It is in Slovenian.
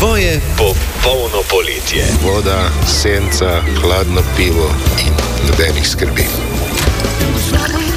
Tvoje popolno poletje. Voda, senca, hladno pivo in nobenih skrbi. Zraven